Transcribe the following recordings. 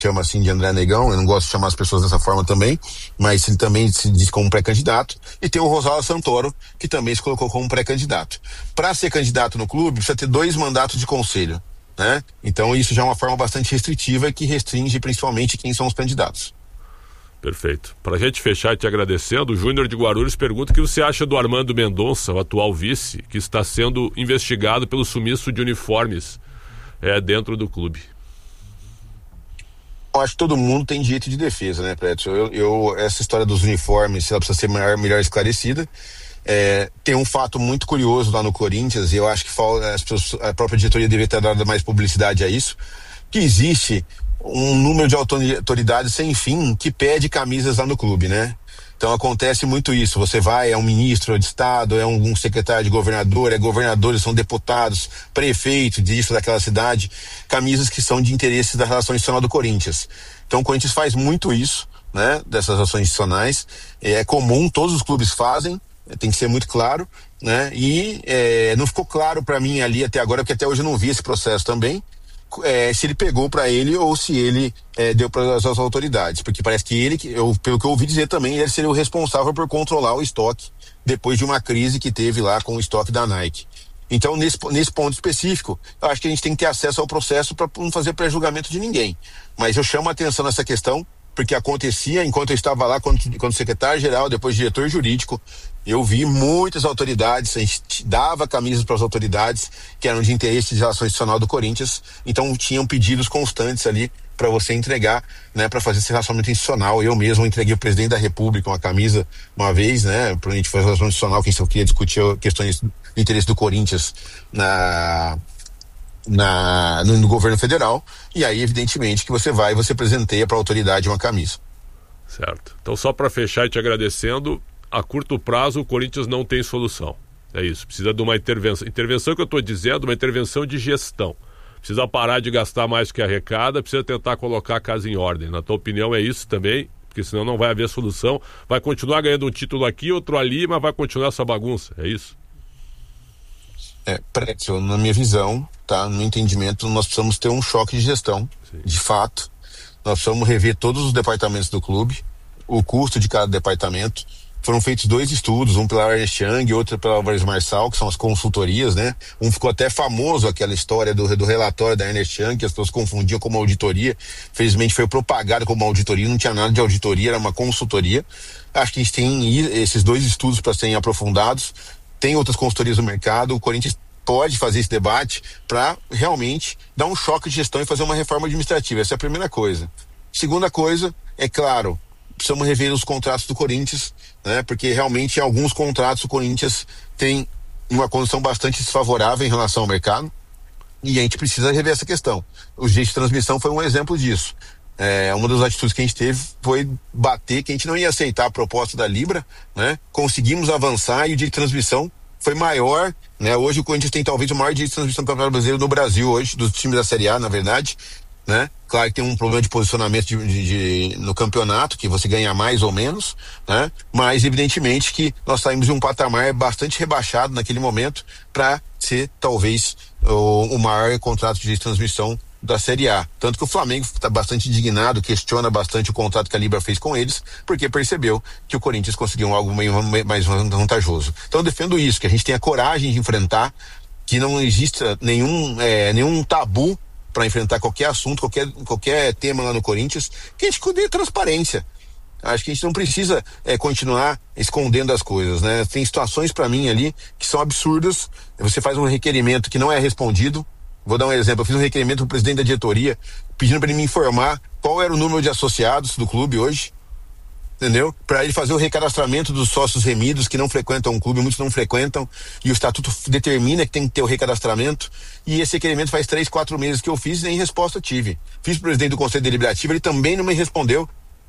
chama assim de André Negão, eu não gosto de chamar as pessoas dessa forma também, mas ele também se diz como pré-candidato, e tem o Rosala Santoro, que também se colocou como pré-candidato. Para ser candidato no clube, precisa ter 2 mandatos de conselho, né? Então isso já é uma forma bastante restritiva e que restringe principalmente quem são os candidatos. Perfeito. Para a gente fechar e te agradecendo, o Júnior de Guarulhos pergunta o que você acha do Armando Mendonça, o atual vice, que está sendo investigado pelo sumiço de uniformes dentro do clube. Eu acho que todo mundo tem direito de defesa, né, Prédio? Essa história dos uniformes, ela precisa ser melhor esclarecida. Tem um fato muito curioso lá no Corinthians, e eu acho que a própria diretoria deveria ter dado mais publicidade a isso, que existe um número de autoridades sem fim que pede camisas lá no clube, né? Então acontece muito isso, você vai, é um ministro de estado, é um secretário de governador, governadores, são deputados, prefeito disso, daquela cidade, camisas que são de interesse da relação institucional do Corinthians. Então o Corinthians faz muito isso, né, dessas ações institucionais, é comum, todos os clubes fazem, tem que ser muito claro, né, e não ficou claro para mim ali até agora, porque até hoje eu não vi esse processo também, se ele pegou para ele ou se ele deu para as autoridades, porque parece que ele, pelo que eu ouvi dizer também, ele seria o responsável por controlar o estoque depois de uma crise que teve lá com o estoque da Nike. Então nesse ponto específico, eu acho que a gente tem que ter acesso ao processo para não fazer pré-julgamento de ninguém, mas eu chamo a atenção nessa questão porque acontecia enquanto eu estava lá, quando secretário-geral, depois diretor jurídico, eu vi muitas autoridades, a gente dava camisas para as autoridades que eram de interesse de relação institucional do Corinthians, então tinham pedidos constantes ali para você entregar, né, para fazer esse relacionamento institucional. Eu mesmo entreguei ao presidente da República uma camisa uma vez, né, para a gente fazer relacionamento institucional, quem só queria discutir questões do interesse do Corinthians no governo federal, e aí evidentemente que você presenteia para a autoridade uma camisa. Certo. Então, só para fechar e te agradecendo, a curto prazo o Corinthians não tem solução. É isso, precisa de uma intervenção que eu estou dizendo, uma intervenção de gestão. Precisa parar de gastar mais que arrecada, precisa tentar colocar a casa em ordem. Na tua opinião é isso também? Porque senão não vai haver solução. Vai continuar ganhando um título aqui, outro ali, mas vai continuar essa bagunça, é isso? Prédio, na minha visão, tá, no meu entendimento, nós precisamos ter um choque de gestão. Sim. De fato. Nós precisamos rever todos os departamentos do clube, o custo de cada departamento. Foram feitos 2 estudos, um pela Ernst Young e outro pela Álvares Marçal, que são as consultorias, né? Um ficou até famoso, aquela história do relatório da Ernst Young, que as pessoas confundiam como auditoria. Felizmente foi propagado como auditoria, não tinha nada de auditoria, era uma consultoria. Acho que a gente tem esses 2 estudos para serem aprofundados. Tem outras consultorias no mercado, o Corinthians pode fazer esse debate para realmente dar um choque de gestão e fazer uma reforma administrativa. Essa é a primeira coisa. Segunda coisa, é claro, precisamos rever os contratos do Corinthians, né? Porque realmente em alguns contratos o Corinthians tem uma condição bastante desfavorável em relação ao mercado e a gente precisa rever essa questão. O direito de transmissão foi um exemplo disso. Uma das atitudes que a gente teve foi bater que a gente não ia aceitar a proposta da Libra, né? Conseguimos avançar e o direito de transmissão foi maior, né? Hoje o Corinthians tem talvez o maior direito de transmissão do Campeonato Brasileiro no Brasil hoje, dos times da Série A, na verdade, né? Claro que tem um problema de posicionamento no campeonato, que você ganha mais ou menos, né? Mas evidentemente que nós saímos de um patamar bastante rebaixado naquele momento para ser talvez o maior contrato de transmissão da Série A. Tanto que o Flamengo está bastante indignado, questiona bastante o contrato que a Libra fez com eles, porque percebeu que o Corinthians conseguiu algo meio mais vantajoso. Então eu defendo isso, que a gente tenha coragem de enfrentar, que não exista nenhum tabu para enfrentar qualquer assunto, qualquer tema lá no Corinthians, que a gente dê transparência. Acho que a gente não precisa continuar escondendo as coisas, né? Tem situações para mim ali que são absurdas. Você faz um requerimento que não é respondido. Vou dar um exemplo, eu fiz um requerimento para o presidente da diretoria pedindo para ele me informar qual era o número de associados do clube hoje, entendeu? Para ele fazer o recadastramento dos sócios remidos que não frequentam o clube, muitos não frequentam, e o estatuto determina que tem que ter o recadastramento, e esse requerimento faz 3, 4 meses que eu fiz e nem resposta tive. Fiz para o presidente do Conselho Deliberativo, ele também não me respondeu.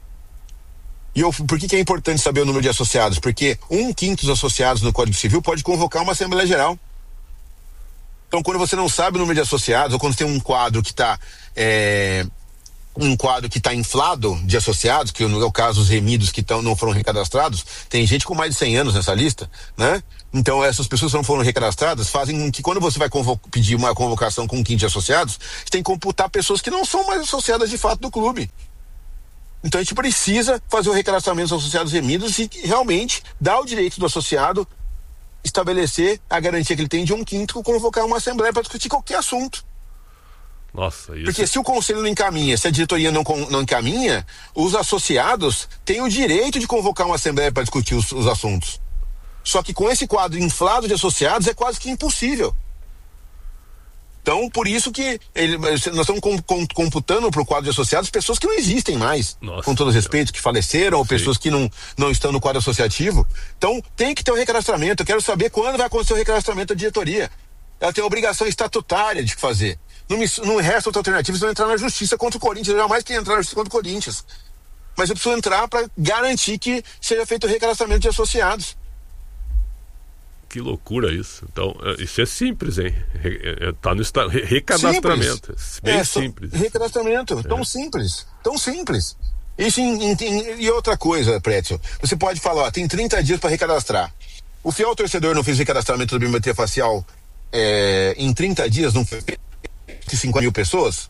E por que é importante saber o número de associados? Porque 1/5 dos associados no Código Civil pode convocar uma Assembleia Geral. Então, quando você não sabe o número de associados, ou quando tem um quadro que está um quadro que está inflado de associados, que no caso os remidos que não foram recadastrados, tem gente com mais de 100 anos nessa lista, né? Então essas pessoas que não foram recadastradas fazem com que quando você vai pedir uma convocação com um quinto de associados, você tem que computar pessoas que não são mais associadas de fato do clube. Então a gente precisa fazer o recadastramento dos associados remidos e realmente dar o direito do associado estabelecer a garantia que ele tem de um quinto convocar uma assembleia para discutir qualquer assunto. Nossa, isso... Porque se o conselho não encaminha, se a diretoria não encaminha, os associados têm o direito de convocar uma assembleia para discutir os assuntos. Só que com esse quadro inflado de associados é quase que impossível. Então, por isso que nós estamos computando para o quadro de associados pessoas que não existem mais. Nossa, com todo respeito, que faleceram, ou pessoas que não estão no quadro associativo. Então, tem que ter um recadastramento. Eu quero saber quando vai acontecer o recadastramento da diretoria. Ela tem a obrigação estatutária de fazer. Não resta outra alternativa se não entrar na justiça contra o Corinthians. Eu jamais queria entrar na justiça contra o Corinthians. Mas eu preciso entrar para garantir que seja feito o recadastramento de associados. Que loucura isso. Então, isso é simples, hein? Tá no recadastramento. Simples. Bem simples. Recadastramento. Tão simples. Tão simples. Isso e outra coisa, Prétio. Você pode falar, tem 30 dias para recadastrar. O fiel torcedor não fez recadastramento do biometria facial em 30 dias, não foi 50 mil pessoas?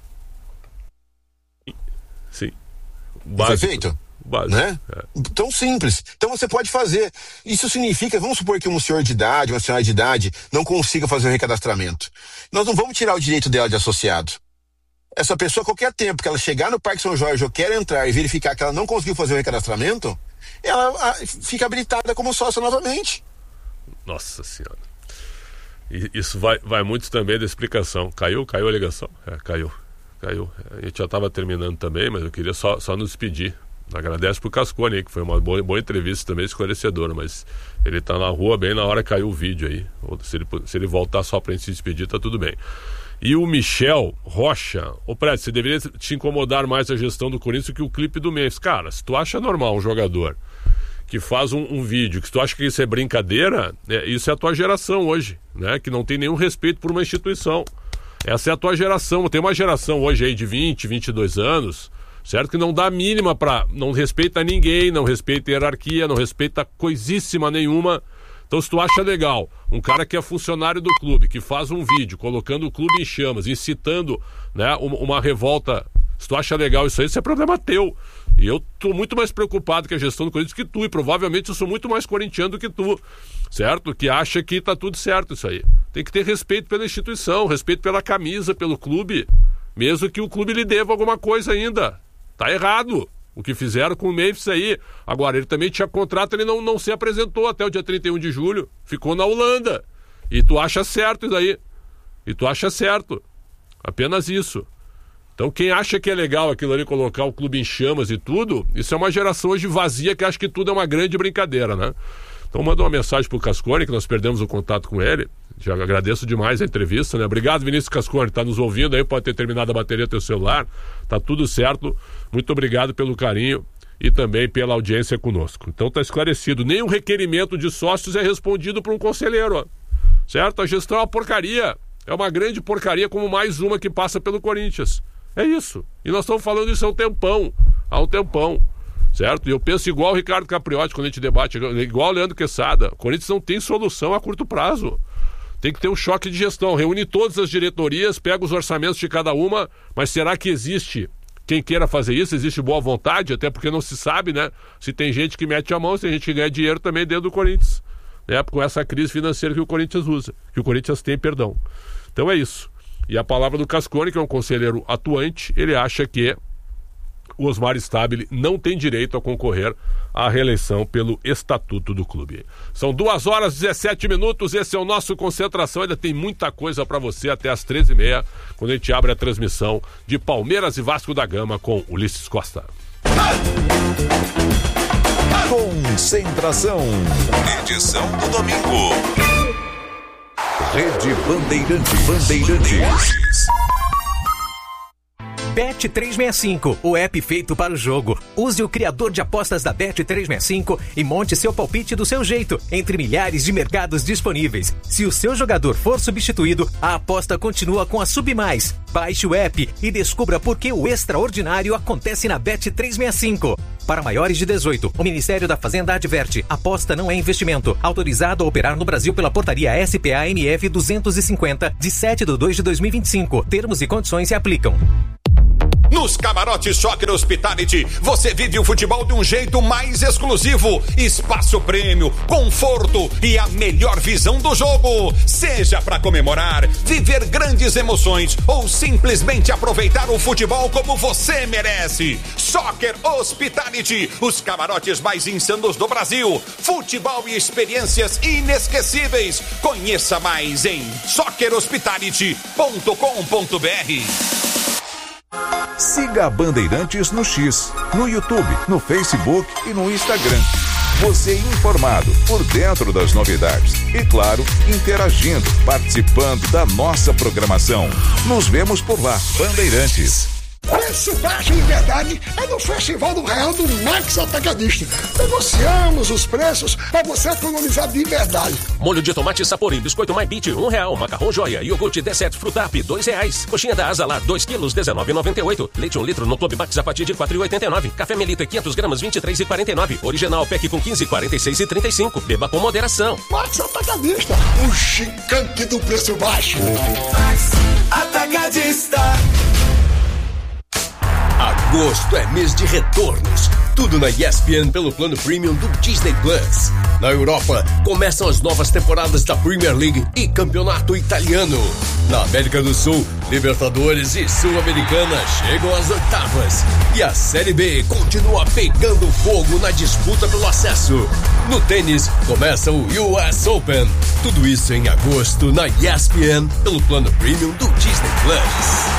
Sim. Foi feito? Básico, né? Tão simples. Então você pode fazer. Isso significa, vamos supor que um senhor de idade, uma senhora de idade não consiga fazer o recadastramento. Nós não vamos tirar o direito dela de associado. Essa pessoa, a qualquer tempo que ela chegar no Parque São Jorge ou quer entrar e verificar que ela não conseguiu fazer o recadastramento, ela fica habilitada como sócia novamente. Nossa Senhora. E isso vai muito também da explicação. Caiu a ligação? Caiu. A gente já estava terminando também, mas eu queria só nos despedir. Agradece pro Cascone aí, que foi uma boa entrevista também, esclarecedora, mas ele tá na rua bem na hora que caiu o vídeo aí. Ou se ele voltar só pra gente se despedir, tá tudo bem. E o Michel Rocha, Prédio, você deveria te incomodar mais a gestão do Corinthians do que o clipe do mês. Cara, se tu acha normal um jogador que faz um vídeo, que se tu acha que isso é brincadeira, isso é a tua geração hoje, né? Que não tem nenhum respeito por uma instituição. Essa é a tua geração. Tem uma geração hoje aí de 20, 22 anos, certo? Que não dá a mínima não respeita ninguém, não respeita hierarquia, não respeita coisíssima nenhuma. Então, se tu acha legal um cara que é funcionário do clube, que faz um vídeo colocando o clube em chamas, incitando, né, uma revolta, se tu acha legal isso é problema teu. E eu tô muito mais preocupado com a gestão do Corinthians que tu, e provavelmente eu sou muito mais corintiano do que tu, certo? Que acha que tá tudo certo isso aí. Tem que ter respeito pela instituição, respeito pela camisa, pelo clube, mesmo que o clube lhe deva alguma coisa ainda. Tá errado o que fizeram com o Memphis aí. Agora, ele também tinha contrato, ele não se apresentou até o dia 31 de julho. Ficou na Holanda. E tu acha certo isso daí. Apenas isso. Então, quem acha que é legal aquilo ali, colocar o clube em chamas e tudo, isso é uma geração hoje vazia que acha que tudo é uma grande brincadeira, né? Então, manda uma mensagem pro Cascone, que nós perdemos o contato com ele. Já agradeço demais a entrevista, né? Obrigado, Vinícius Cascone, tá nos ouvindo aí, pode ter terminado a bateria do teu celular, tá tudo certo. Muito obrigado pelo carinho e também pela audiência conosco. Então tá esclarecido, nenhum requerimento de sócios é respondido por um conselheiro, ó. Certo? A gestão é uma porcaria, é uma grande porcaria, como mais uma que passa pelo Corinthians. É isso, e nós estamos falando isso há um tempão. Certo? E eu penso igual o Ricardo Capriotti quando a gente debate, igual o Leandro Quesada. O Corinthians não tem solução a curto prazo. Tem que ter um choque de gestão. Reúne todas as diretorias, pega os orçamentos de cada uma, mas será que existe quem queira fazer isso? Existe boa vontade? Até porque não se sabe, né? Se tem gente que mete a mão, se tem gente que ganha dinheiro também dentro do Corinthians. Né? Com essa crise financeira que o Corinthians tem, perdão. Então é isso. E a palavra do Cascone, que é um conselheiro atuante, ele acha que o Osmar Stabile não tem direito a concorrer à reeleição pelo estatuto do clube. São 2h17, esse é o nosso Concentração, ainda tem muita coisa para você até às 13h30, quando a gente abre a transmissão de Palmeiras e Vasco da Gama com Ulisses Costa. Concentração, edição do domingo. Rede Bandeirantes. Bet365, o app feito para o jogo. Use o criador de apostas da Bet365 e monte seu palpite do seu jeito, entre milhares de mercados disponíveis. Se o seu jogador for substituído, a aposta continua com a Submais. Baixe o app e descubra por que o extraordinário acontece na Bet365. Para maiores de 18, o Ministério da Fazenda adverte: aposta não é investimento. Autorizado a operar no Brasil pela portaria SPA-MF 250, de 7/2/2025. Termos e condições se aplicam. Nos camarotes Soccer Hospitality, você vive o futebol de um jeito mais exclusivo. Espaço prêmio, conforto e a melhor visão do jogo. Seja para comemorar, viver grandes emoções ou simplesmente aproveitar o futebol como você merece. Soccer Hospitality, os camarotes mais insanos do Brasil. Futebol e experiências inesquecíveis. Conheça mais em soccerhospitality.com.br. Siga a Bandeirantes no X, no YouTube, no Facebook e no Instagram. Você informado, por dentro das novidades. E claro, interagindo, participando da nossa programação. Nos vemos por lá, Bandeirantes. Preço baixo de verdade é no Festival do Real do Max Atacadista. Negociamos os preços para você economizar de verdade. Molho de tomate Sapori, biscoito MyBeat, R$1. Macarrão Joia, iogurte D7 Frutap, R$2. Coxinha da Asa Lar, 2 quilos, R$19,98. Leite 1 litro no Clube Max a partir de R$4,89. Café Melita, 500 gramas, R$23,49. Original PEC com 15, R$46,35. Beba com moderação. Max Atacadista, o gigante do preço baixo. Max Atacadista. Agosto é mês de retornos. Tudo na ESPN pelo plano premium do Disney Plus. Na Europa, começam as novas temporadas da Premier League e Campeonato Italiano. Na América do Sul, Libertadores e Sul-Americana chegam às oitavas. E a Série B continua pegando fogo na disputa pelo acesso. No tênis, começa o US Open. Tudo isso em agosto na ESPN pelo plano premium do Disney Plus.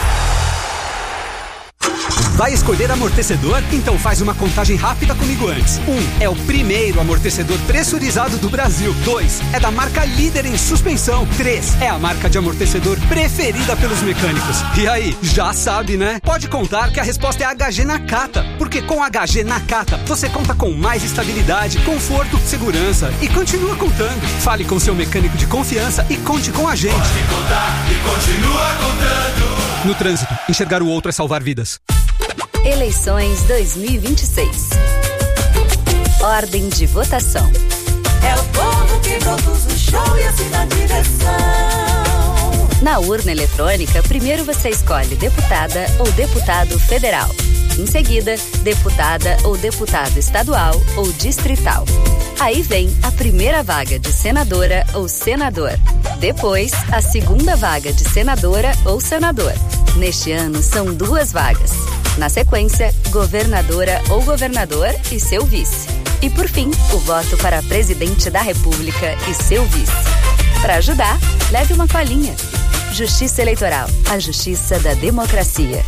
Vai escolher amortecedor? Então faz uma contagem rápida comigo antes. 1. É o primeiro amortecedor pressurizado do Brasil. 2. É da marca líder em suspensão. 3. É a marca de amortecedor preferida pelos mecânicos. E aí, já sabe, né? Pode contar que a resposta é HG Nakata. Porque com HG Nakata, você conta com mais estabilidade, conforto, segurança e continua contando. Fale com seu mecânico de confiança e conte com a gente. Pode contar e continua contando. No trânsito, enxergar o outro é salvar vidas. Eleições 2026. Ordem de votação. É o povo que produz o show e assina a direção. Na urna eletrônica, primeiro você escolhe deputada ou deputado federal. Em seguida, deputada ou deputado estadual ou distrital. Aí vem a primeira vaga de senadora ou senador. Depois, a segunda vaga de senadora ou senador. Neste ano, são 2 vagas. Na sequência, governadora ou governador e seu vice. E por fim, o voto para presidente da República e seu vice. Para ajudar, leve uma colinha. Justiça Eleitoral, a justiça da democracia.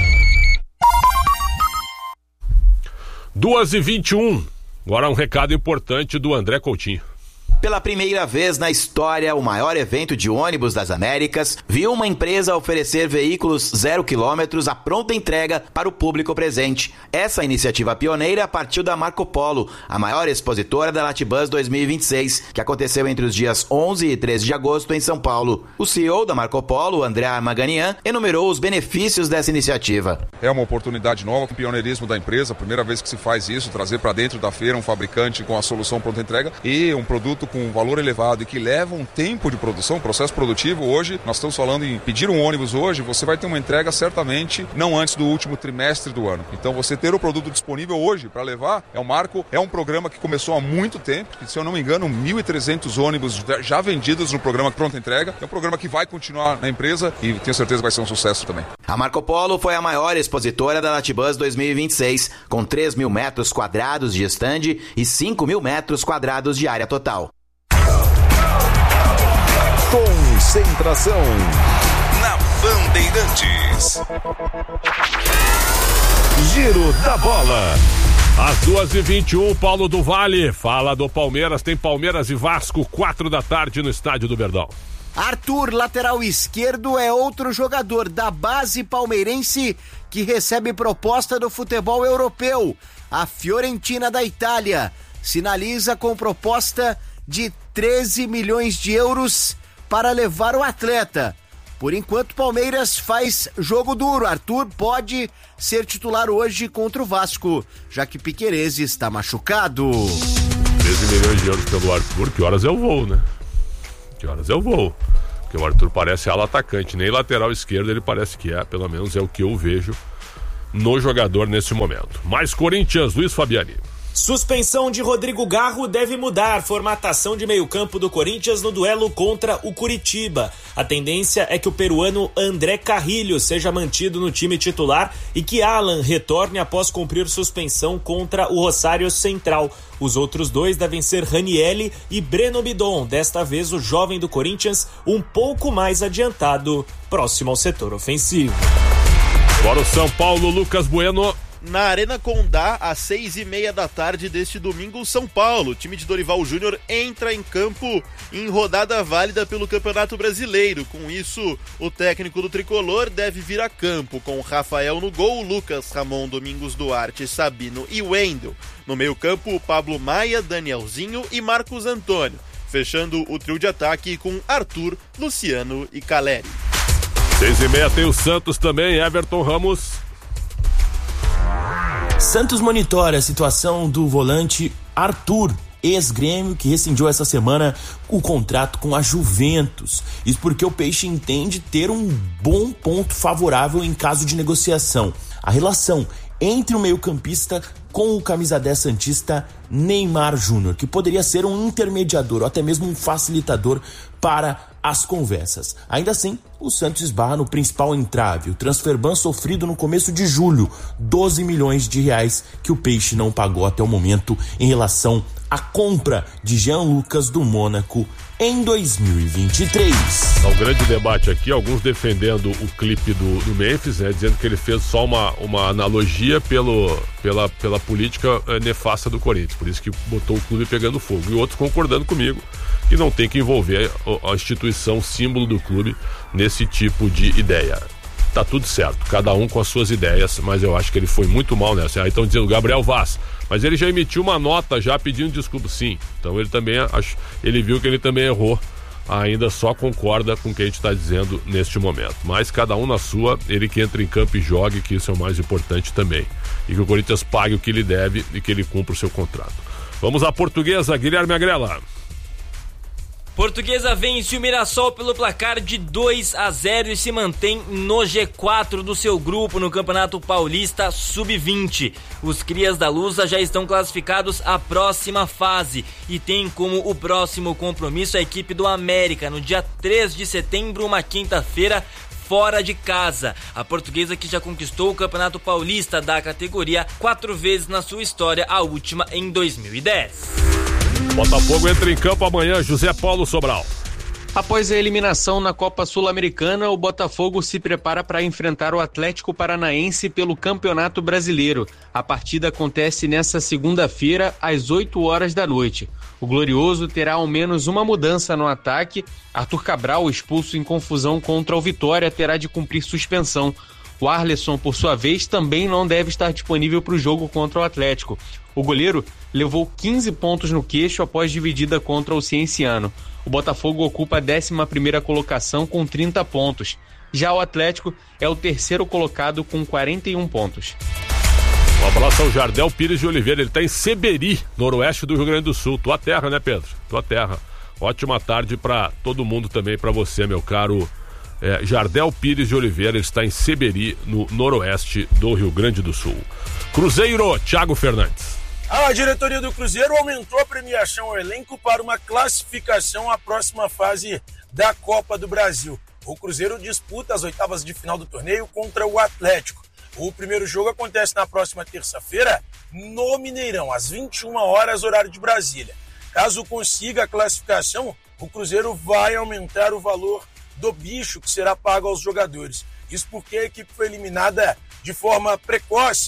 2h21. Agora um recado importante do André Coutinho. Pela primeira vez na história, o maior evento de ônibus das Américas viu uma empresa oferecer veículos 0 km à pronta entrega para o público presente. Essa iniciativa pioneira partiu da Marco Polo, a maior expositora da Latibus 2026, que aconteceu entre os dias 11 e 13 de agosto em São Paulo. O CEO da Marco Polo, André Armaganian, enumerou os benefícios dessa iniciativa. É uma oportunidade nova, com o pioneirismo da empresa, primeira vez que se faz isso, trazer para dentro da feira um fabricante com a solução pronta entrega e um produto com um valor elevado e que leva um tempo de produção, processo produtivo. Hoje, nós estamos falando em pedir um ônibus hoje, você vai ter uma entrega certamente não antes do último trimestre do ano. Então você ter o produto disponível hoje para levar é um marco, é um programa que começou há muito tempo, que, se eu não me engano, 1.300 ônibus já vendidos no programa pronta entrega. É um programa que vai continuar na empresa e tenho certeza que vai ser um sucesso também. A Marco Polo foi a maior expositora da Latibus 2026, com 3.000 metros quadrados de estande e 5.000 metros quadrados de área total. Concentração na Bandeirantes. Giro da Bola. Às 2h21, Paulo do Vale fala do Palmeiras. Tem Palmeiras e Vasco, 4 da tarde no Estádio do Verdão. Arthur, lateral esquerdo, é outro jogador da base palmeirense que recebe proposta do futebol europeu. A Fiorentina da Itália sinaliza com proposta de 13 milhões de euros para levar o atleta. Por enquanto, Palmeiras faz jogo duro. Arthur pode ser titular hoje contra o Vasco, já que Piquerez está machucado. 13 milhões de euros pelo Arthur, que horas é o voo, né? Que horas é o voo? Porque o Arthur parece ala atacante, nem lateral esquerdo ele parece que é, pelo menos é o que eu vejo no jogador nesse momento. Mais Corinthians, Luiz Fabiani. Suspensão de Rodrigo Garro deve mudar formatação de meio-campo do Corinthians no duelo contra o Curitiba. A tendência é que o peruano André Carrilho seja mantido no time titular e que Alan retorne após cumprir suspensão contra o Rosário Central. Os outros dois devem ser Ranielli e Breno Bidon, desta vez o jovem do Corinthians um pouco mais adiantado, próximo ao setor ofensivo. Agora o São Paulo, Lucas Bueno. Na Arena Condá, às 6h30 da tarde deste domingo, o São Paulo, o time de Dorival Júnior, entra em campo em rodada válida pelo Campeonato Brasileiro. Com isso, o técnico do Tricolor deve vir a campo com Rafael no gol, Lucas, Ramon, Domingos Duarte, Sabino e Wendel. No meio-campo, Pablo Maia, Danielzinho e Marcos Antônio. Fechando o trio de ataque com Arthur, Luciano e Caleri. 6h30 tem o Santos também, Everton Ramos. Santos monitora a situação do volante Arthur, ex-Grêmio, que rescindiu essa semana o contrato com a Juventus. Isso porque o Peixe entende ter um bom ponto favorável em caso de negociação. A relação entre o meio-campista com o camisa 10 santista Neymar Júnior, que poderia ser um intermediador ou até mesmo um facilitador para as conversas. Ainda assim, o Santos esbarra no principal entrave, o transfer ban sofrido no começo de julho, 12 milhões de reais que o Peixe não pagou até o momento em relação à compra de Jean Lucas do Mônaco em 2023. O grande debate aqui, alguns defendendo o clipe do Memphis, né, dizendo que ele fez só uma analogia pela política nefasta do Corinthians, por isso que botou o clube pegando fogo, e outros concordando comigo que não tem que envolver a instituição símbolo do clube nesse tipo de ideia. Tá tudo certo, cada um com as suas ideias, mas eu acho que ele foi muito mal nessa. Aí estão dizendo Gabriel Vaz, mas ele já emitiu uma nota já pedindo desculpa, sim. Então ele também, ele viu que ele também errou, ainda só concorda com o que a gente está dizendo neste momento. Mas cada um na sua, ele que entra em campo e jogue, que isso é o mais importante também. E que o Corinthians pague o que ele deve e que ele cumpra o seu contrato. Vamos à Portuguesa, Guilherme Agrela. Portuguesa vence o Mirassol pelo placar de 2-0 e se mantém no G4 do seu grupo no Campeonato Paulista Sub-20. Os crias da Lusa já estão classificados à próxima fase e tem como o próximo compromisso a equipe do América no dia 3 de setembro, uma quinta-feira, fora de casa. A Portuguesa que já conquistou o Campeonato Paulista da categoria 4 vezes na sua história, a última em 2010. Botafogo entra em campo amanhã, José Paulo Sobral. Após a eliminação na Copa Sul-Americana, o Botafogo se prepara para enfrentar o Atlético Paranaense pelo Campeonato Brasileiro. A partida acontece nesta segunda-feira, às 8 horas da noite. O Glorioso terá ao menos uma mudança no ataque. Arthur Cabral, expulso em confusão contra o Vitória, terá de cumprir suspensão. O Arleson, por sua vez, também não deve estar disponível para o jogo contra o Atlético. O goleiro levou 15 pontos no queixo após dividida contra o Cienciano. O Botafogo ocupa a 11ª colocação com 30 pontos. Já o Atlético é o terceiro colocado com 41 pontos. Um abraço ao Jardel Pires de Oliveira, ele está em Seberi, noroeste do Rio Grande do Sul. Tua terra, né, Pedro? Tua terra. Ótima tarde para todo mundo também, para você, meu caro Jardel Pires de Oliveira, ele está em Seberi, no noroeste do Rio Grande do Sul. Cruzeiro, Thiago Fernandes. A diretoria do Cruzeiro aumentou a premiação ao elenco para uma classificação à próxima fase da Copa do Brasil. O Cruzeiro disputa as oitavas de final do torneio contra o Atlético. O primeiro jogo acontece na próxima terça-feira no Mineirão, às 21 horas, horário de Brasília. Caso consiga a classificação, o Cruzeiro vai aumentar o valor do bicho que será pago aos jogadores. Isso porque a equipe foi eliminada de forma precoce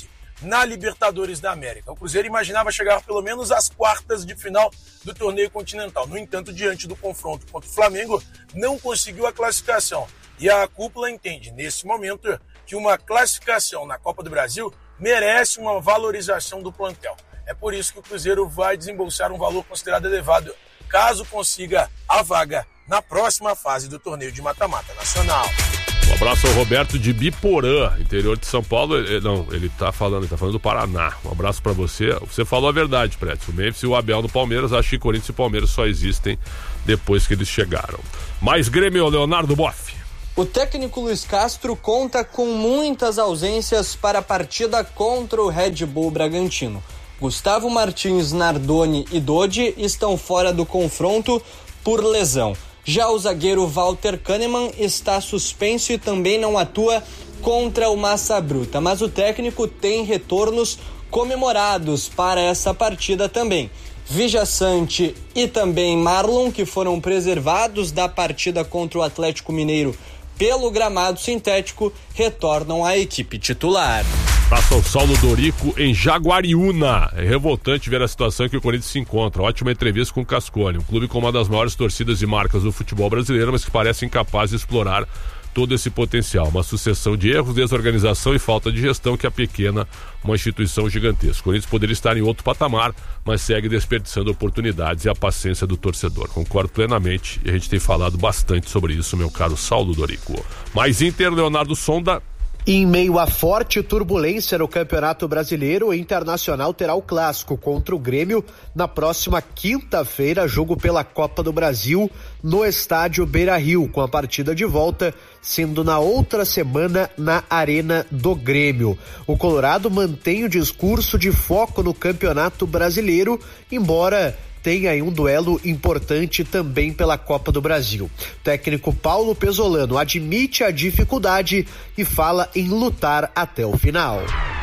na Libertadores da América. O Cruzeiro imaginava chegar pelo menos às quartas de final do torneio continental. No entanto, diante do confronto contra o Flamengo, não conseguiu a classificação. E a cúpula entende, nesse momento, que uma classificação na Copa do Brasil merece uma valorização do plantel. É por isso que o Cruzeiro vai desembolsar um valor considerado elevado, caso consiga a vaga na próxima fase do torneio de mata-mata nacional. Um abraço ao Roberto de Biporã, interior de São Paulo. Ele tá falando do Paraná. Um abraço pra você. Você falou a verdade, Prédio. O Memphis e o Abel no Palmeiras. Acho que Corinthians e Palmeiras só existem depois que eles chegaram. Mais Grêmio, Leonardo Boff. O técnico Luiz Castro conta com muitas ausências para a partida contra o Red Bull Bragantino. Gustavo Martins, Nardoni e Dodi estão fora do confronto por lesão. Já o zagueiro Walter Kahneman está suspenso e também não atua contra o Massa Bruta, mas o técnico tem retornos comemorados para essa partida também. Vijaçante e também Marlon, que foram preservados da partida contra o Atlético Mineiro pelo gramado sintético, retornam à equipe titular. Passa o Saulo Dorico em Jaguariúna. É revoltante ver a situação em que o Corinthians se encontra. Ótima entrevista com o Cascone, um clube com uma das maiores torcidas e marcas do futebol brasileiro, mas que parece incapaz de explorar todo esse potencial. Uma sucessão de erros, desorganização e falta de gestão que apequena uma instituição gigantesca. O Corinthians poderia estar em outro patamar, mas segue desperdiçando oportunidades e a paciência do torcedor. Concordo plenamente e a gente tem falado bastante sobre isso, meu caro Saulo Dorico. Mais Inter, Leonardo Sonda. Em meio a forte turbulência no Campeonato Brasileiro, o Internacional terá o clássico contra o Grêmio na próxima quinta-feira, jogo pela Copa do Brasil no estádio Beira-Rio, com a partida de volta sendo na outra semana na Arena do Grêmio. O Colorado mantém o discurso de foco no Campeonato Brasileiro, embora tem aí um duelo importante também pela Copa do Brasil. O técnico Paulo Pesolano admite a dificuldade e fala em lutar até o final.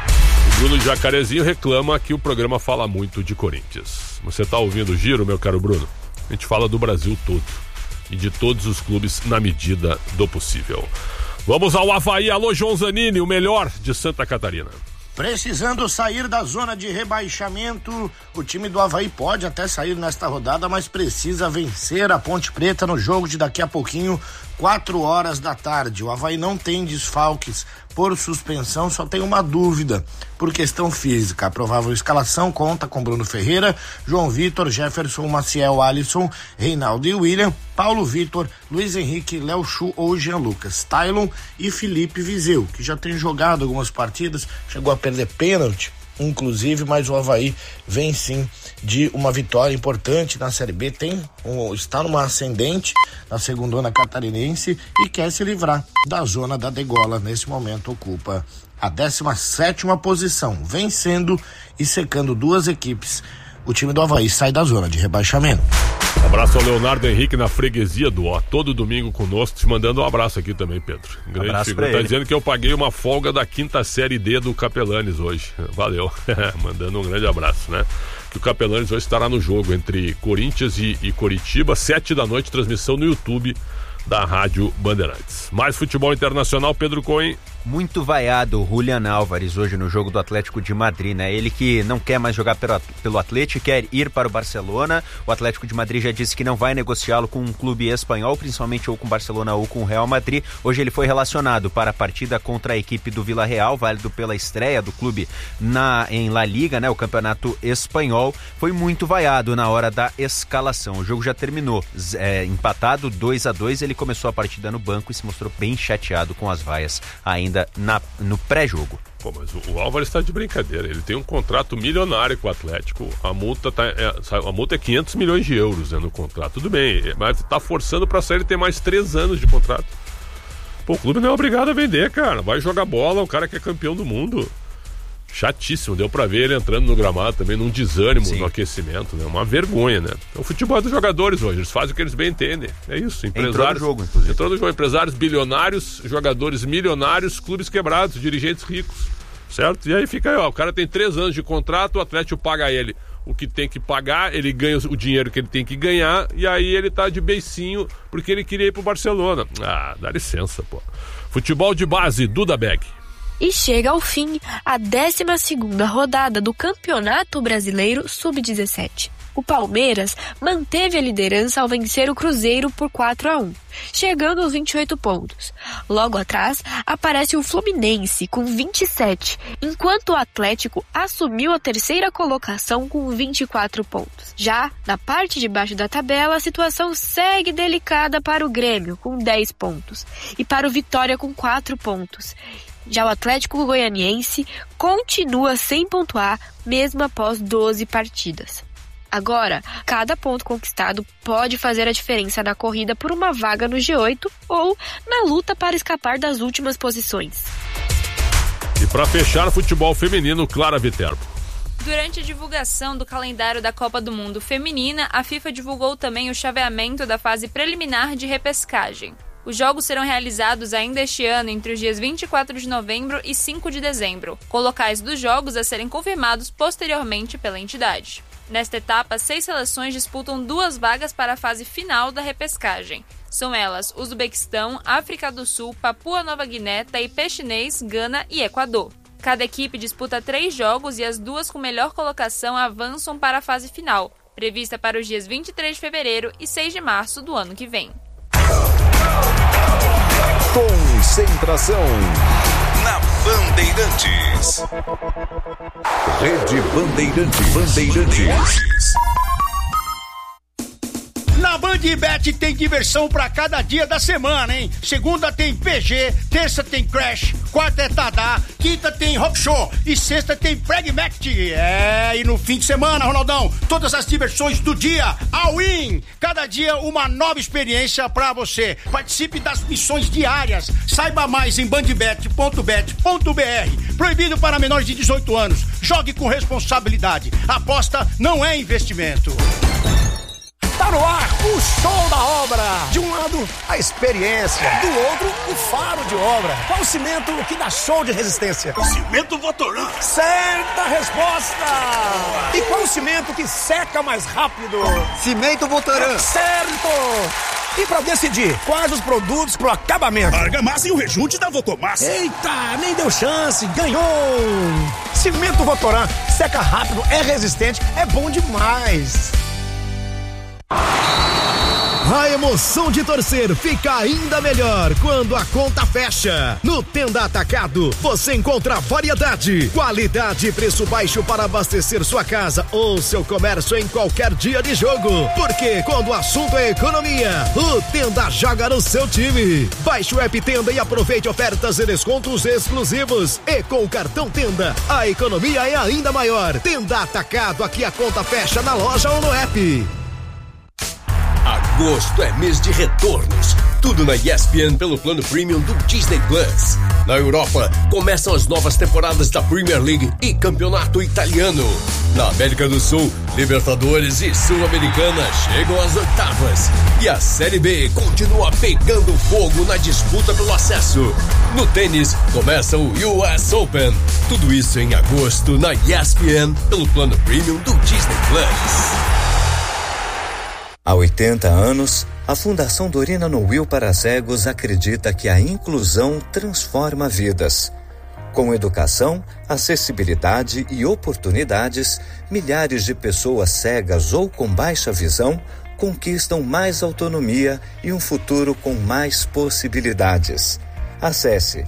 O Bruno Jacarezinho reclama que o programa fala muito de Corinthians. Você está ouvindo o Giro, meu caro Bruno? A gente fala do Brasil todo e de todos os clubes na medida do possível. Vamos ao Avaí. Alô, João Zanini, o melhor de Santa Catarina. Precisando sair da zona de rebaixamento, o time do Avaí pode até sair nesta rodada, mas precisa vencer a Ponte Preta no jogo de daqui a pouquinho, 4h da tarde. O Avaí não tem desfalques por suspensão, só tem uma dúvida por questão física. A provável escalação conta com Bruno Ferreira, João Vitor, Jefferson, Maciel, Alisson, Reinaldo e William, Paulo Vitor, Luiz Henrique, Léo Chu ou Jean Lucas, Tailon e Felipe Viseu, que já tem jogado algumas partidas, chegou a perder pênalti, inclusive, mas o Avaí vem sim de uma vitória importante na Série B, está numa ascendente na segundona catarinense e quer se livrar da zona da degola. Nesse momento ocupa a 17ª posição, vencendo e secando duas equipes. O time do Avaí sai da zona de rebaixamento. Um abraço ao Leonardo Henrique na freguesia do Ó, todo domingo conosco, te mandando um abraço aqui também, Pedro. Grande abraço figura. pra ele. Tá dizendo que eu paguei uma folga da 5ª Série D do Capelanes hoje. Valeu. Mandando um grande abraço, né? Que o Capelanes hoje estará no jogo entre Corinthians e Coritiba, 7h, transmissão no YouTube da Rádio Bandeirantes. Mais futebol internacional, Pedro Cohen. Muito vaiado o Julian Álvares hoje no jogo do Atlético de Madrid, né? Ele que não quer mais jogar pelo Atlético, quer ir para o Barcelona. O Atlético de Madrid já disse que não vai negociá-lo com um clube espanhol, principalmente ou com o Barcelona ou com o Real Madrid. Hoje ele foi relacionado para a partida contra a equipe do Villarreal, válido pela estreia do clube em La Liga, né? O campeonato espanhol. Foi muito vaiado na hora da escalação. O jogo já terminou empatado 2-2. Ele começou a partida no banco e se mostrou bem chateado com as vaias ainda no pré-jogo. Pô, mas o Álvares está de brincadeira. Ele tem um contrato milionário com o Atlético. A multa é 500 milhões de euros, né, no contrato. Tudo bem, mas tá forçando para sair. Ele tem mais 3 anos de contrato. Pô, o clube não é obrigado a vender, cara. Vai jogar bola, o cara que é campeão do mundo. Chatíssimo, deu pra ver ele entrando no gramado também, num desânimo. Sim. No aquecimento, né? Uma vergonha, né? O futebol é dos jogadores hoje, eles fazem o que eles bem entendem. É isso, empresários. Entrou no jogo, inclusive. Entrou no jogo, empresários bilionários, jogadores milionários, clubes quebrados, dirigentes ricos, certo? E aí fica aí, ó, o cara tem 3 anos de contrato, o Atlético paga ele o que tem que pagar, ele ganha o dinheiro que ele tem que ganhar, e aí ele tá de beicinho porque ele queria ir pro Barcelona. Ah, dá licença, pô. Futebol de base, Duda Beck. E chega ao fim a 12ª rodada do Campeonato Brasileiro Sub-17. O Palmeiras manteve a liderança ao vencer o Cruzeiro por 4-1, chegando aos 28 pontos. Logo atrás, aparece o Fluminense com 27, enquanto o Atlético assumiu a 3ª colocação com 24 pontos. Já na parte de baixo da tabela, a situação segue delicada para o Grêmio, com 10 pontos, e para o Vitória com 4 pontos. Já o Atlético Goianiense continua sem pontuar, mesmo após 12 partidas. Agora, cada ponto conquistado pode fazer a diferença na corrida por uma vaga no G8 ou na luta para escapar das últimas posições. E para fechar, futebol feminino, Clara Viterbo. Durante a divulgação do calendário da Copa do Mundo Feminina, a FIFA divulgou também o chaveamento da fase preliminar de repescagem. Os jogos serão realizados ainda este ano entre os dias 24 de novembro e 5 de dezembro, com locais dos jogos a serem confirmados posteriormente pela entidade. Nesta etapa, 6 seleções disputam 2 vagas para a fase final da repescagem. São elas Uzbequistão, África do Sul, Papua Nova Guiné, Taipei Chinês, Gana e Equador. Cada equipe disputa 3 jogos e as 2 com melhor colocação avançam para a fase final, prevista para os dias 23 de fevereiro e 6 de março do ano que vem. Concentração na Bandeirantes. Rede Bandeirantes. Na Bandbet tem diversão pra cada dia da semana, hein? Segunda tem PG, terça tem Crash, quarta é Tadá, quinta tem Rock Show e sexta tem Pragmatic. E no fim de semana, Ronaldão, todas as diversões do dia, all-in. Cada dia uma nova experiência pra você. Participe das missões diárias. Saiba mais em bandbet.bet.br. Proibido para menores de 18 anos. Jogue com responsabilidade. Aposta não é investimento. Tá no ar o show da obra. De um lado, a experiência. Do outro, o faro de obra. Qual o cimento que dá show de resistência? Cimento Votoran. Certa resposta. E qual o cimento que seca mais rápido? Cimento Votoran. Certo. E pra decidir quais os produtos pro acabamento? Argamassa e o rejunte da Votomas. Eita, nem deu chance, ganhou! Cimento Votoran, seca rápido, é resistente, é bom demais. A emoção de torcer fica ainda melhor quando a conta fecha. No Tenda Atacado, você encontra variedade, qualidade e preço baixo para abastecer sua casa ou seu comércio em qualquer dia de jogo. Porque quando o assunto é economia, o Tenda joga no seu time. Baixe o app Tenda e aproveite ofertas e descontos exclusivos. E com o cartão Tenda, a economia é ainda maior. Tenda Atacado, aqui a conta fecha na loja ou no app. Agosto é mês de retornos. Tudo na ESPN pelo plano premium do Disney Plus. Na Europa, começam as novas temporadas da Premier League e Campeonato Italiano. Na América do Sul, Libertadores e Sul-Americana chegam às oitavas. E a Série B continua pegando fogo na disputa pelo acesso. No tênis, começa o US Open. Tudo isso em agosto na ESPN pelo plano premium do Disney Plus. Há 80 anos, a Fundação Dorina Noil para Cegos acredita que a inclusão transforma vidas. Com educação, acessibilidade e oportunidades, milhares de pessoas cegas ou com baixa visão conquistam mais autonomia e um futuro com mais possibilidades. Acesse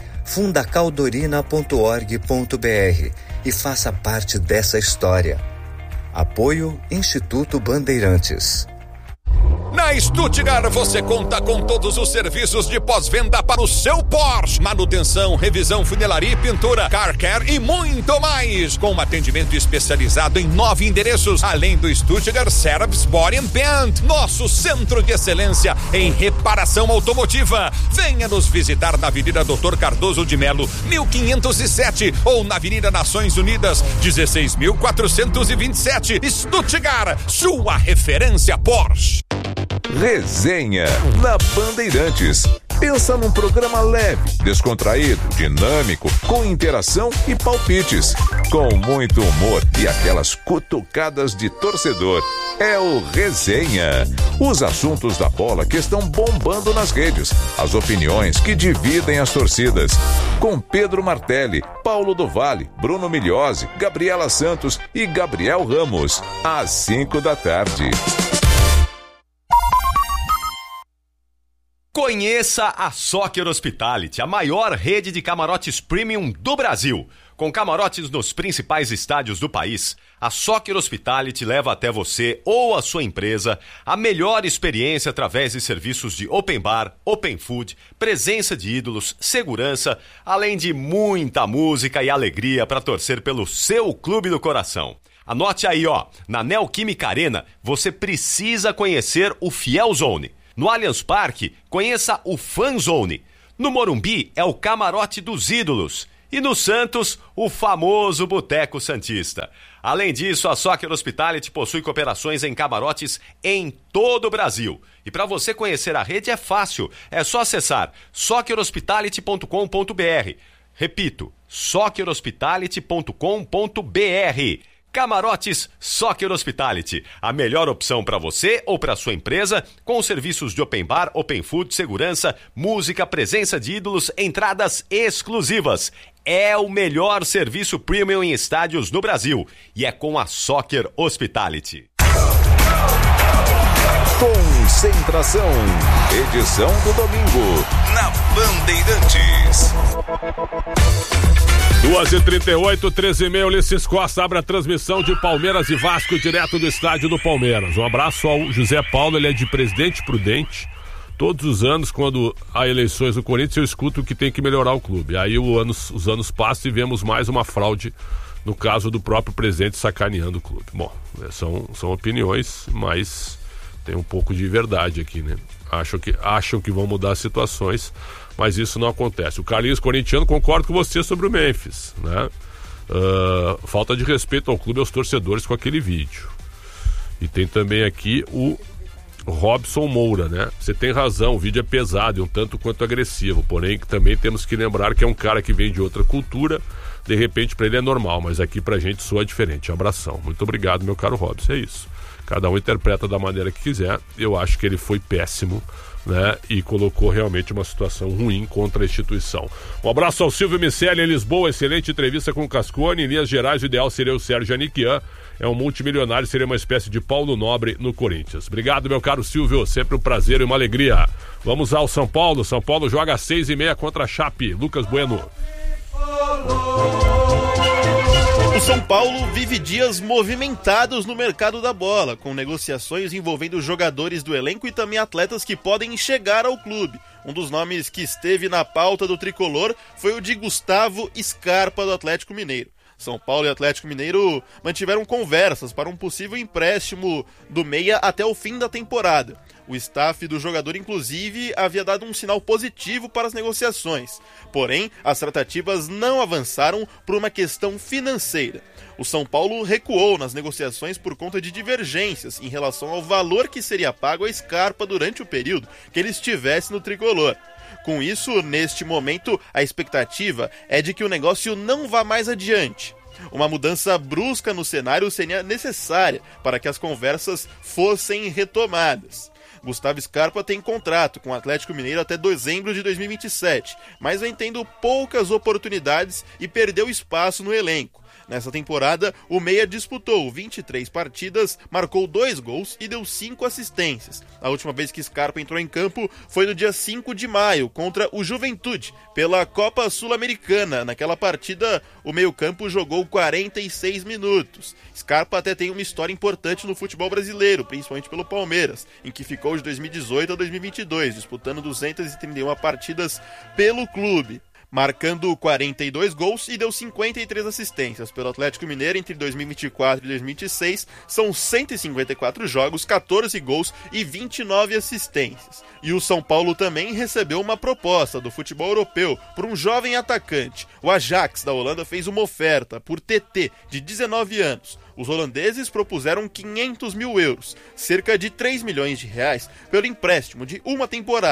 fundacaldorina.org.br e faça parte dessa história. Apoio Instituto Bandeirantes. Na Stuttgart você conta com todos os serviços de pós-venda para o seu Porsche. Manutenção, revisão, funilaria e pintura, car care e muito mais. Com um atendimento especializado em 9 endereços, além do Stuttgart Service Body and Paint, nosso centro de excelência em reparação automotiva. Venha nos visitar na Avenida Dr. Cardoso de Melo, 1507 ou na Avenida Nações Unidas, 16.427. Stuttgart, sua referência Porsche. Resenha na Bandeirantes. Pensa num programa leve, descontraído, dinâmico, com interação e palpites, com muito humor e aquelas cutucadas de torcedor. é o Resenha. Os assuntos da bola que estão bombando nas redes. As opiniões que dividem as torcidas. Com Pedro Martelli, Paulo do Vale, Bruno Migliozzi, Gabriela Santos e Gabriel Ramos. Às 5 da tarde. Conheça a Soccer Hospitality, a maior rede de camarotes premium do Brasil. Com camarotes nos principais estádios do país, a Soccer Hospitality leva até você ou a sua empresa a melhor experiência através de serviços de open bar, open food, presença de ídolos, segurança, além de muita música e alegria para torcer pelo seu clube do coração. Anote aí, na Neoquímica Arena, você precisa conhecer o Fiel Zone. No Allianz Parque, conheça o Fan Zone. No Morumbi, é o Camarote dos Ídolos. E no Santos, o famoso Boteco Santista. Além disso, a Soccer Hospitality possui cooperações em camarotes em todo o Brasil. E para você conhecer a rede é fácil. É só acessar soccerhospitality.com.br. Repito, soccerhospitality.com.br. Camarotes Soccer Hospitality, a melhor opção para você ou para sua empresa, com serviços de open bar, open food, segurança, música, presença de ídolos, entradas exclusivas. É o melhor serviço premium em estádios no Brasil e é com a Soccer Hospitality. Concentração, edição do domingo, na Bandeirantes. 2h38, 13h30, Ulisses Costa abre a transmissão de Palmeiras e Vasco direto do estádio do Palmeiras. Um abraço ao José Paulo, ele é de Presidente Prudente. Todos os anos, quando há eleições no Corinthians, eu escuto que tem que melhorar o clube. Aí os anos passam e vemos mais uma fraude, no caso do próprio presidente sacaneando o clube. Bom, são opiniões, mas tem um pouco de verdade aqui, né? Acham que vão mudar as situações, mas isso não acontece. O Carlinhos corintiano, concordo com você sobre o Memphis, né? Falta de respeito ao clube e aos torcedores com aquele vídeo. E tem também aqui o Robson Moura, né? Você tem razão, o vídeo é pesado e um tanto quanto agressivo, porém também temos que lembrar que é um cara que vem de outra cultura, de repente para ele é normal, mas aqui pra gente soa diferente. Abração, muito obrigado, meu caro Robson, é isso. Cada um interpreta da maneira que quiser. Eu acho que ele foi péssimo, né? E colocou realmente uma situação ruim contra a instituição. Um abraço ao Silvio Miceli em Lisboa, excelente entrevista com o Cascone. Em linhas gerais, o ideal seria o Sérgio Aniquian. É um multimilionário, seria uma espécie de Paulo Nobre no Corinthians. Obrigado, meu caro Silvio, sempre um prazer e uma alegria. Vamos ao São Paulo. São Paulo joga às 6h30 contra a Chape. Lucas Bueno. O São Paulo vive dias movimentados no mercado da bola, com negociações envolvendo jogadores do elenco e também atletas que podem chegar ao clube. Um dos nomes que esteve na pauta do tricolor foi o de Gustavo Scarpa, do Atlético Mineiro. São Paulo e Atlético Mineiro mantiveram conversas para um possível empréstimo do meia até o fim da temporada. O staff do jogador, inclusive, havia dado um sinal positivo para as negociações. Porém, as tratativas não avançaram por uma questão financeira. O São Paulo recuou nas negociações por conta de divergências em relação ao valor que seria pago a Scarpa durante o período que ele estivesse no tricolor. Com isso, neste momento, a expectativa é de que o negócio não vá mais adiante. Uma mudança brusca no cenário seria necessária para que as conversas fossem retomadas. Gustavo Scarpa tem contrato com o Atlético Mineiro até dezembro de 2027, mas vem tendo poucas oportunidades e perdeu espaço no elenco. Nessa temporada, o meia disputou 23 partidas, marcou 2 gols e deu 5 assistências. A última vez que Scarpa entrou em campo foi no dia 5 de maio, contra o Juventude, pela Copa Sul-Americana. Naquela partida, o meio-campo jogou 46 minutos. Scarpa até tem uma história importante no futebol brasileiro, principalmente pelo Palmeiras, em que ficou de 2018 a 2022, disputando 231 partidas pelo clube, marcando 42 gols e deu 53 assistências. Pelo Atlético Mineiro, entre 2024 e 2026, são 154 jogos, 14 gols e 29 assistências. E o São Paulo também recebeu uma proposta do futebol europeu por um jovem atacante. O Ajax da Holanda fez uma oferta por TT, de 19 anos. Os holandeses propuseram 500 mil euros, cerca de 3 milhões de reais, pelo empréstimo de uma temporada.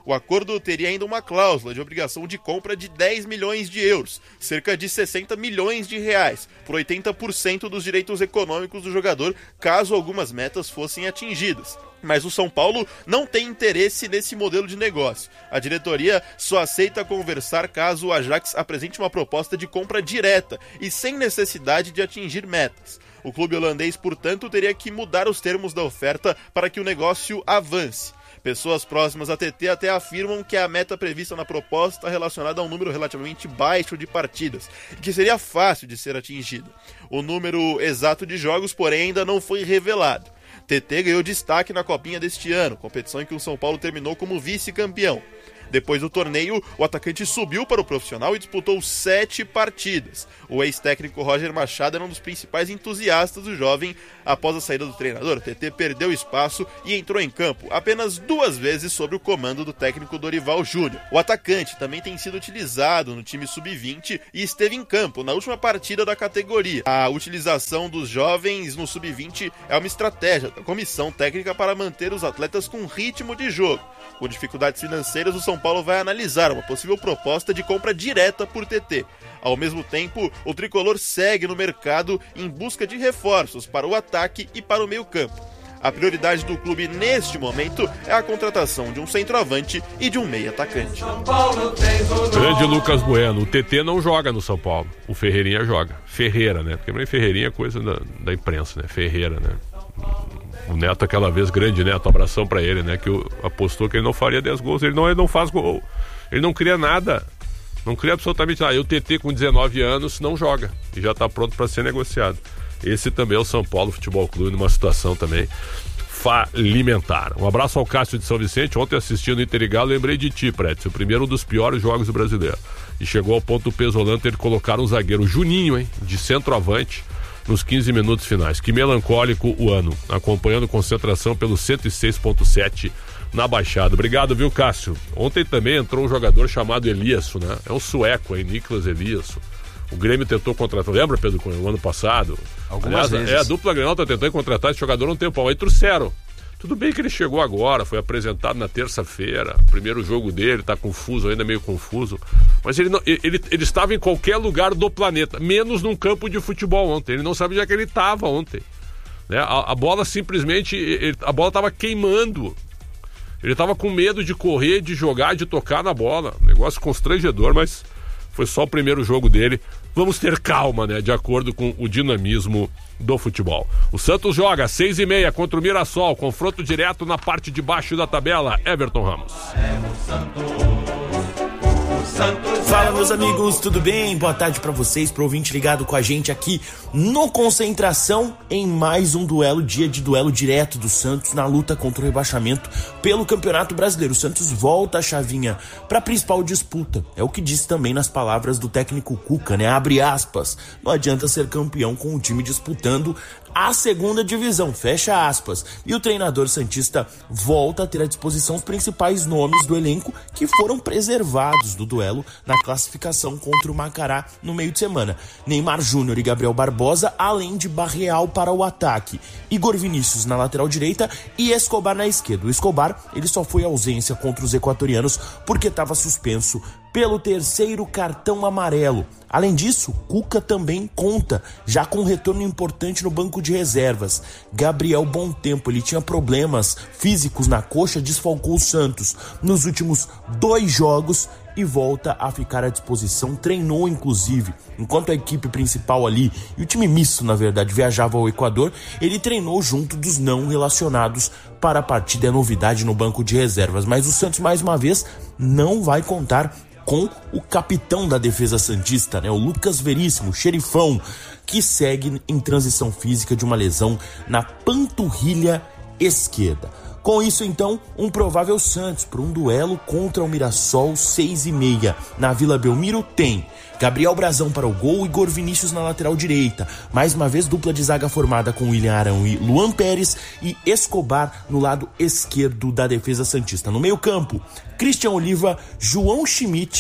O acordo teria ainda uma cláusula de obrigação de compra de 10 milhões de euros, cerca de 60 milhões de reais, por 80% dos direitos econômicos do jogador, caso algumas metas fossem atingidas. Mas o São Paulo não tem interesse nesse modelo de negócio. A diretoria só aceita conversar caso o Ajax apresente uma proposta de compra direta e sem necessidade de atingir metas. O clube holandês, portanto, teria que mudar os termos da oferta para que o negócio avance. Pessoas próximas à TT até afirmam que a meta prevista na proposta está relacionada a um número relativamente baixo de partidas, e que seria fácil de ser atingido. O número exato de jogos, porém, ainda não foi revelado. TT ganhou destaque na Copinha deste ano, competição em que o São Paulo terminou como vice-campeão. Depois do torneio, o atacante subiu para o profissional e disputou 7 partidas. O ex-técnico Roger Machado era um dos principais entusiastas do jovem. Após a saída do treinador, o TT perdeu espaço e entrou em campo apenas 2 vezes sob o comando do técnico Dorival Júnior. O atacante também tem sido utilizado no time sub-20 e esteve em campo na última partida da categoria. A utilização dos jovens no sub-20 é uma estratégia da comissão técnica para manter os atletas com ritmo de jogo. Com dificuldades financeiras, o São Paulo vai analisar uma possível proposta de compra direta por TT. Ao mesmo tempo, o tricolor segue no mercado em busca de reforços para o ataque e para o meio-campo. A prioridade do clube neste momento é a contratação de um centroavante e de um meio-atacante. Grande Lucas Bueno. O TT não joga no São Paulo. O Ferreirinha joga. Ferreira, né? Porque Ferreirinha é coisa da imprensa, né? Ferreira, né? O Neto, aquela vez, grande Neto, abração pra ele, né? Que apostou que ele não faria 10 gols. Ele não faz gol. Ele não cria nada. Não cria absolutamente nada. E o TT, com 19 anos, não joga. E já tá pronto para ser negociado. Esse também é o São Paulo Futebol Clube, numa situação também falimentar. Um abraço ao Cássio de São Vicente. Ontem, assistindo o Inter e Galo, lembrei de ti, Prédio. O primeiro dos piores jogos do brasileiro. E chegou ao ponto do Pesolano ter que colocar um zagueiro, Juninho, hein? De centroavante, nos 15 minutos finais. Que melancólico o ano. Acompanhando concentração pelo 106.7 na Baixada. Obrigado, viu, Cássio? Ontem também entrou um jogador chamado Eliasson, né? É um sueco aí, Niklas Eliasson. O Grêmio tentou contratar, lembra, Pedro, o ano passado? Algumas vezes. A dupla Grenal tá tentando contratar esse jogador há um tempão. Aí trouxeram. Tudo bem que ele chegou agora, foi apresentado na terça-feira, primeiro jogo dele, tá confuso, ainda meio confuso. Mas ele estava em qualquer lugar do planeta, menos num campo de futebol ontem. Ele não sabe onde é que ele estava ontem. Né? A bola simplesmente, a bola estava queimando. Ele estava com medo de correr, de jogar, de tocar na bola. Negócio constrangedor, mas foi só o primeiro jogo dele. Vamos ter calma, né? De acordo com o dinamismo do futebol. O Santos joga às 6h30 contra o Mirassol. Confronto direto na parte de baixo da tabela. Everton Ramos. Fala, meus amigos, tudo bem? Boa tarde pra vocês, pro ouvinte ligado com a gente aqui no Concentração, em mais um duelo, dia de duelo direto do Santos na luta contra o rebaixamento pelo Campeonato Brasileiro. O Santos volta a chavinha pra principal disputa. É o que disse também nas palavras do técnico Cuca, né? Abre aspas. Não adianta ser campeão com o time disputando a segunda divisão, fecha aspas. E o treinador santista volta a ter à disposição os principais nomes do elenco que foram preservados do duelo na classificação contra o Macará no meio de semana. Neymar Júnior e Gabriel Barbosa, além de Barreal para o ataque, Igor Vinícius na lateral direita e Escobar na esquerda. O Escobar, ele só foi ausência contra os equatorianos porque estava suspenso pelo 3º cartão amarelo. Além disso, Cuca também conta, já com um retorno importante no banco de reservas. Gabriel Bom Tempo, ele tinha problemas físicos na coxa, desfalcou o Santos nos últimos 2 jogos e volta a ficar à disposição, treinou inclusive, enquanto a equipe principal ali, e o time misto na verdade, viajava ao Equador, ele treinou junto dos não relacionados para a partida. É novidade no banco de reservas, mas o Santos mais uma vez não vai contar com o capitão da defesa santista, né? O Lucas Veríssimo, xerifão, que segue em transição física de uma lesão na panturrilha esquerda. Com isso, então, um provável Santos para um duelo contra o Mirassol, 6h30. Na Vila Belmiro tem Gabriel Brazão para o gol, Igor Vinícius na lateral direita. Mais uma vez, dupla de zaga formada com William Arão e Luan Pérez e Escobar no lado esquerdo da defesa santista. No meio campo, Christian Oliva, João Schmidt,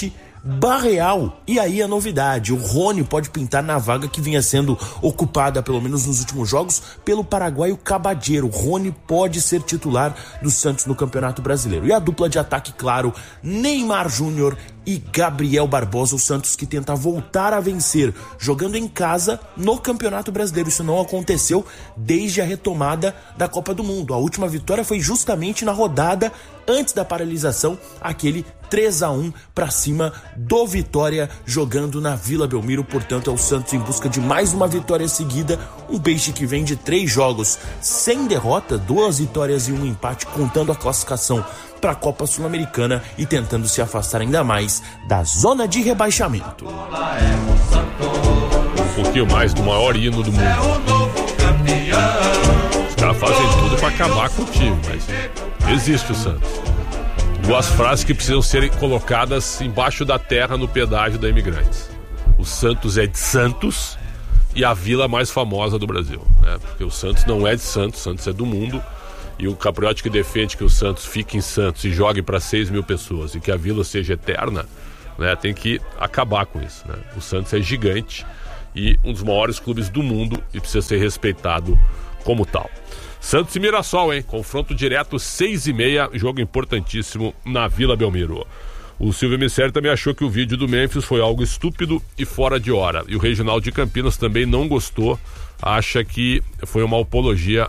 Barreal. E aí a novidade, o Rony pode pintar na vaga que vinha sendo ocupada, pelo menos nos últimos jogos, pelo paraguaio Cabadeiro. O Rony pode ser titular do Santos no Campeonato Brasileiro. E a dupla de ataque, claro, Neymar Júnior e Gabriel Barbosa, o Santos que tenta voltar a vencer jogando em casa no Campeonato Brasileiro. Isso não aconteceu desde a retomada da Copa do Mundo. A última vitória foi justamente na rodada antes da paralisação, aquele 3-1 para cima do Vitória, jogando na Vila Belmiro. Portanto, é o Santos em busca de mais uma vitória seguida. Um Peixe que vem de 3 jogos sem derrota, 2 vitórias e 1 empate, contando a classificação para a Copa Sul-Americana e tentando se afastar ainda mais da zona de rebaixamento. Um pouquinho mais do maior hino do mundo. Os caras fazem tudo para acabar com o time, mas existe o Santos. 2 frases que precisam ser colocadas embaixo da terra no pedágio da Imigrantes. O Santos é de Santos e a vila mais famosa do Brasil, né? Porque o Santos não é de Santos, o Santos é do mundo. E o Capriotti que defende que o Santos fique em Santos e jogue para 6 mil pessoas e que a vila seja eterna, né, tem que acabar com isso, né? O Santos é gigante e um dos maiores clubes do mundo e precisa ser respeitado como tal. Santos e Mirassol, hein? Confronto direto 6h30, jogo importantíssimo na Vila Belmiro. O Silvio Miceli também achou que o vídeo do Memphis foi algo estúpido e fora de hora. E o Reginaldo de Campinas também não gostou, acha que foi uma apologia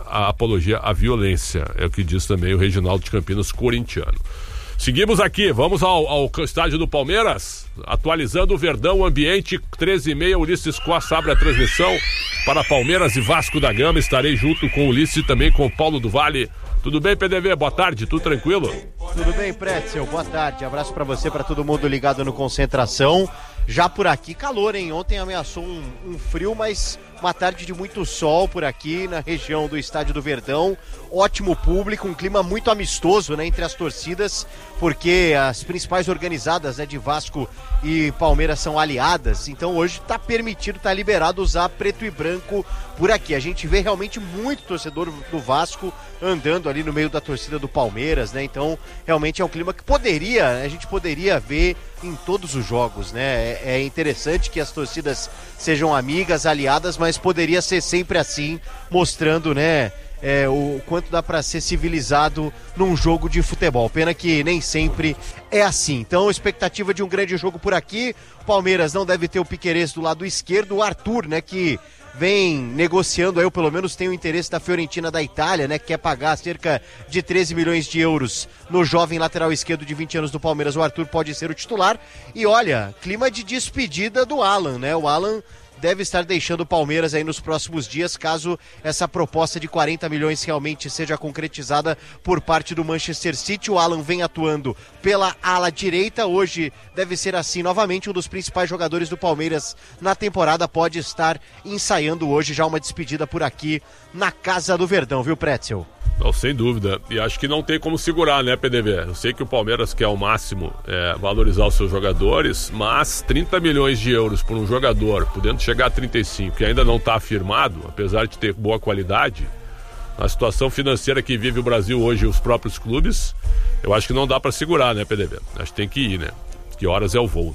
à violência. É o que diz também o Reginaldo de Campinas, corintiano. Seguimos aqui, vamos ao estádio do Palmeiras, atualizando o Verdão, ambiente 13h30, Ulisses Costa abre a transmissão para Palmeiras e Vasco da Gama. Estarei junto com o Ulisses e também com o Paulo do Vale. Tudo bem, PDV? Boa tarde, tudo tranquilo? Tudo bem, Pretzel? Boa tarde, abraço pra você, pra todo mundo ligado no Concentração. Já por aqui, calor, hein? Ontem ameaçou um frio, mas uma tarde de muito sol por aqui na região do Estádio do Verdão. Ótimo público, um clima muito amistoso, né, entre as torcidas, porque as principais organizadas, né, de Vasco e Palmeiras são aliadas. Então hoje tá permitido, tá liberado usar preto e branco por aqui. A gente vê realmente muito torcedor do Vasco andando ali no meio da torcida do Palmeiras, né? Então realmente é um clima que a gente poderia ver em todos os jogos, né? É interessante que as torcidas sejam amigas, aliadas, mas poderia ser sempre assim, mostrando, né, o quanto dá para ser civilizado num jogo de futebol. Pena que nem sempre é assim. Então, expectativa de um grande jogo por aqui. O Palmeiras não deve ter o Piquerez do lado esquerdo, o Arthur, né, que vem negociando aí, ou pelo menos tem o interesse da Fiorentina da Itália, né, que quer pagar cerca de 13 milhões de euros no jovem lateral esquerdo de 20 anos do Palmeiras. O Arthur pode ser o titular. E olha, clima de despedida do Alan, né? O Alan deve estar deixando o Palmeiras aí nos próximos dias, caso essa proposta de 40 milhões realmente seja concretizada por parte do Manchester City. O Alan vem atuando pela ala direita, hoje deve ser assim novamente. Um dos principais jogadores do Palmeiras na temporada pode estar ensaiando hoje já uma despedida por aqui na Casa do Verdão, viu, Pretzel? Não, sem dúvida, e acho que não tem como segurar, né, PDV? Eu sei que o Palmeiras quer ao máximo valorizar os seus jogadores, mas 30 milhões de euros por um jogador, podendo chegar a 35, e ainda não está afirmado, apesar de ter boa qualidade, na situação financeira que vive o Brasil hoje e os próprios clubes, eu acho que não dá para segurar, né, PDV? Acho que tem que ir, né? Que horas é o voo,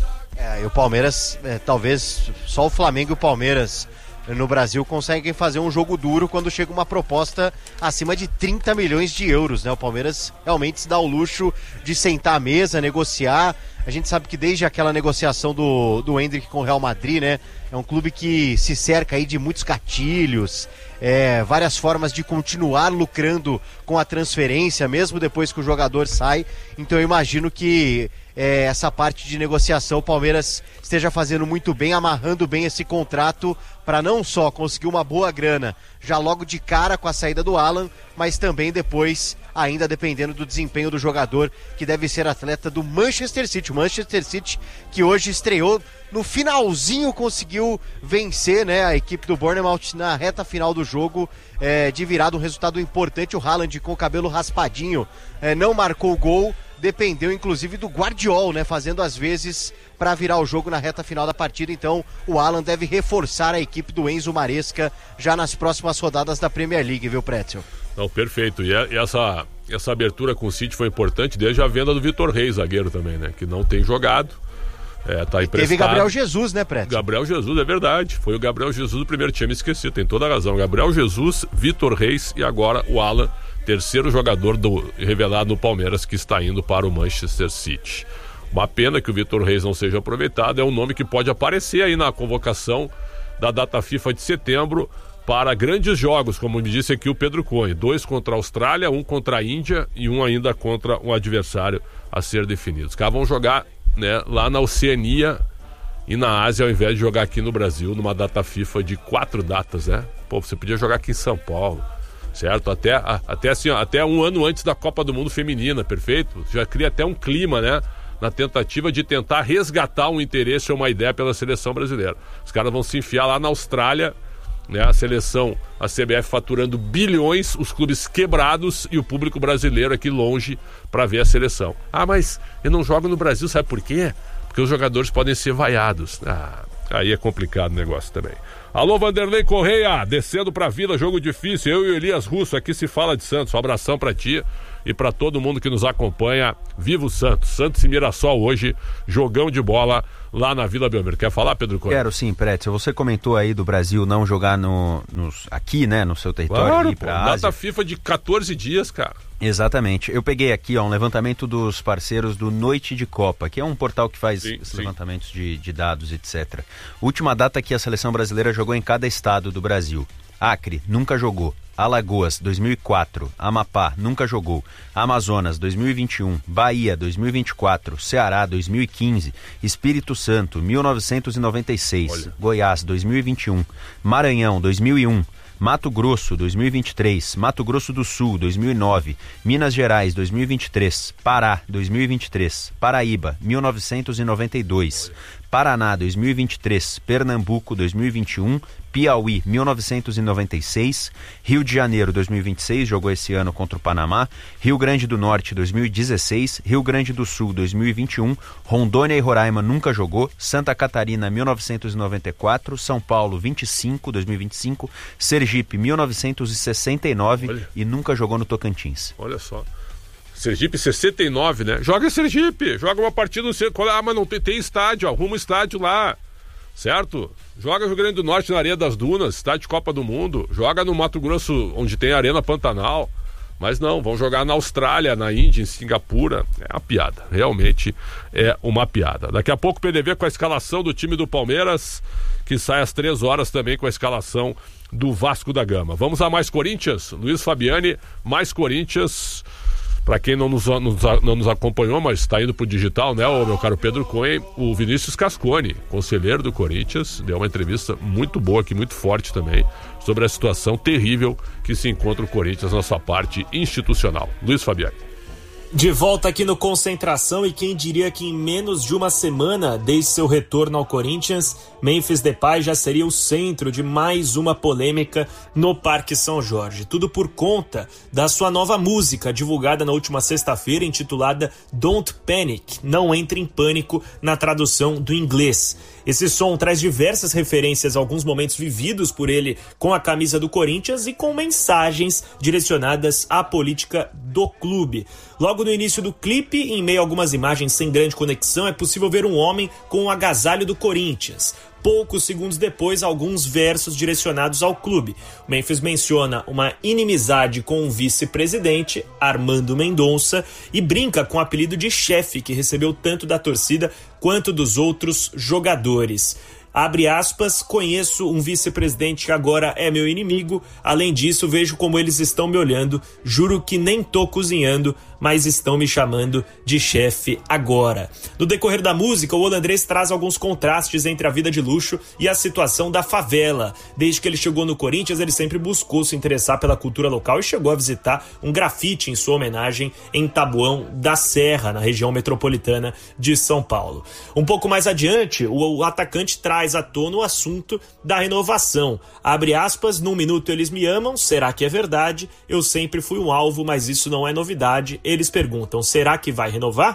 né? E o Palmeiras, talvez só o Flamengo e o Palmeiras no Brasil conseguem fazer um jogo duro quando chega uma proposta acima de 30 milhões de euros, né? O Palmeiras realmente se dá o luxo de sentar à mesa, negociar. A gente sabe que desde aquela negociação do Endrick com o Real Madrid, né? É um clube que se cerca aí de muitos gatilhos, várias formas de continuar lucrando com a transferência, mesmo depois que o jogador sai. Então eu imagino que essa parte de negociação o Palmeiras esteja fazendo muito bem, amarrando bem esse contrato para não só conseguir uma boa grana já logo de cara com a saída do Alan, mas também depois, ainda dependendo do desempenho do jogador, que deve ser atleta do Manchester City. O Manchester City que hoje estreou no finalzinho, conseguiu vencer, né, a equipe do Bournemouth na reta final do jogo, de virada, um resultado importante. O Haaland com o cabelo raspadinho não marcou o gol, dependeu inclusive do Guardiol, né, fazendo as vezes para virar o jogo na reta final da partida. Então o Alan deve reforçar a equipe do Enzo Maresca já nas próximas rodadas da Premier League, viu, Pretzel? Não, perfeito. E essa abertura com o City foi importante desde a venda do Vitor Reis, zagueiro também, né, que não tem jogado. Tá emprestado. Teve Gabriel Jesus, né, Preto? Gabriel Jesus, é verdade. Foi o Gabriel Jesus do primeiro time, esqueci, tem toda a razão. Gabriel Jesus, Vitor Reis e agora o Alan, terceiro jogador revelado no Palmeiras que está indo para o Manchester City. Uma pena que o Vitor Reis não seja aproveitado, é um nome que pode aparecer aí na convocação da data FIFA de setembro para grandes jogos, como me disse aqui o Pedro Cunha. 2 contra a Austrália, 1 contra a Índia e 1 ainda contra um adversário a ser definido. Os caras vão jogar, né, lá na Oceania e na Ásia, ao invés de jogar aqui no Brasil, numa data FIFA de 4 datas, né? Pô, você podia jogar aqui em São Paulo, certo? Até assim, até um ano antes da Copa do Mundo Feminina, perfeito? Já cria até um clima, né? Na tentativa de tentar resgatar um interesse ou uma ideia pela seleção brasileira. Os caras vão se enfiar lá na Austrália, né? A seleção, a CBF faturando bilhões, os clubes quebrados e o público brasileiro aqui longe para ver a seleção. Ah, mas eu não jogo no Brasil, sabe por quê? Porque os jogadores podem ser vaiados. Aí é complicado o negócio também. Alô, Vanderlei Correia, descendo pra Vila, jogo difícil. Eu e o Elias Russo, aqui se fala de Santos. Um abração pra ti e pra todo mundo que nos acompanha. Viva o Santos! Santos e Mirassol hoje, jogão de bola lá na Vila Belmiro. Quer falar, Pedro Coelho? Quero sim, Pretzel. Você comentou aí do Brasil não jogar aqui, né, no seu território. Claro, ir pra Ásia. Data FIFA de 14 dias, cara. Exatamente. Eu peguei aqui um levantamento dos parceiros do Noite de Copa, que é um portal que faz levantamentos de dados, etc. Última data que a seleção brasileira jogou em cada estado do Brasil. Acre, nunca jogou. Alagoas, 2004. Amapá, nunca jogou. Amazonas, 2021. Bahia, 2024. Ceará, 2015. Espírito Santo, 1996. Olha. Goiás, 2021. Maranhão, 2001. Mato Grosso, 2023, Mato Grosso do Sul, 2009, Minas Gerais, 2023, Pará, 2023, Paraíba, 1992, Paraná, 2023, Pernambuco, 2021, Piauí, 1996, Rio de Janeiro, 2026, jogou esse ano contra o Panamá, Rio Grande do Norte, 2016, Rio Grande do Sul, 2021, Rondônia e Roraima nunca jogou, Santa Catarina, 1994, São Paulo, 2025, Sergipe, 1969. Olha. E nunca jogou no Tocantins. Olha só. Sergipe 69, né? Joga Sergipe, joga uma partida no Sergipe. Ah, mas não tem estádio, arruma um estádio lá, certo? Joga Rio Grande do Norte na Areia das Dunas, estádio Copa do Mundo. Joga no Mato Grosso, onde tem Arena Pantanal. Mas não, vão jogar na Austrália, na Índia, em Singapura. É uma piada, realmente é uma piada. Daqui a pouco o PDV com a escalação do time do Palmeiras, que sai às 3 horas também com a escalação do Vasco da Gama. Vamos a mais Corinthians? Luiz Fabiani, mais Corinthians. Para quem não nos acompanhou, mas está indo pro digital, né, o meu caro Pedro Cunha, o Vinícius Cascone, conselheiro do Corinthians, deu uma entrevista muito boa aqui, muito forte também, sobre a situação terrível que se encontra o Corinthians na sua parte institucional. Luiz Fabiani. De volta aqui no Concentração, e quem diria que em menos de uma semana desde seu retorno ao Corinthians, Memphis Depay já seria o centro de mais uma polêmica no Parque São Jorge. Tudo por conta da sua nova música, divulgada na última sexta-feira, intitulada Don't Panic, Não Entre em Pânico, na tradução do inglês. Esse som traz diversas referências a alguns momentos vividos por ele com a camisa do Corinthians e com mensagens direcionadas à política do clube. Logo no início do clipe, em meio a algumas imagens sem grande conexão, é possível ver um homem com o agasalho do Corinthians. Poucos segundos depois, alguns versos direcionados ao clube. O Memphis menciona uma inimizade com o vice-presidente, Armando Mendonça, e brinca com o apelido de chefe, que recebeu tanto da torcida quanto dos outros jogadores. Abre aspas, conheço um vice-presidente que agora é meu inimigo, além disso vejo como eles estão me olhando, juro que nem tô cozinhando, mas estão me chamando de chefe agora. No decorrer da música, o holandês traz alguns contrastes entre a vida de luxo e a situação da favela. Desde que ele chegou no Corinthians, ele sempre buscou se interessar pela cultura local e chegou a visitar um grafite em sua homenagem em Taboão da Serra, na região metropolitana de São Paulo. Um pouco mais adiante, o atacante traz à tona o assunto da renovação. Abre aspas, num minuto eles me amam, será que é verdade? Eu sempre fui um alvo, mas isso não é novidade. Eles perguntam, será que vai renovar?